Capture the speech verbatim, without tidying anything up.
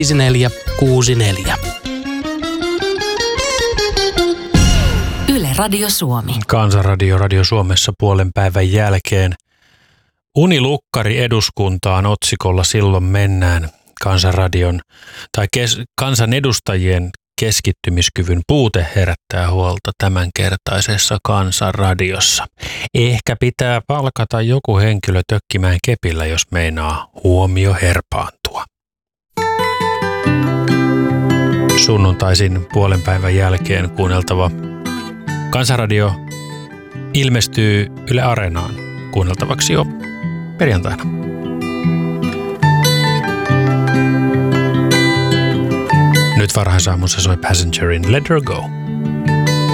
viisi neljä kuusi neljä. Yle Radio Suomi. Kansanradio Radio Suomessa puolen päivän jälkeen. Unilukkari eduskuntaan otsikolla Silloin mennään. Kansanradion tai kes, kansanedustajien keskittymiskyvyn puute herättää huolta tämänkertaisessa Kansanradiossa. Ehkä pitää palkata joku henkilö tökkimään kepillä, jos meinaa huomio herpaantua. Sunnuntaisin puolen päivän jälkeen kuunneltava Kansanradio ilmestyy Yle Areenaan kuunneltavaksi jo perjantaina. Nyt varhaisaamussa soi Passengerin Let Her Go.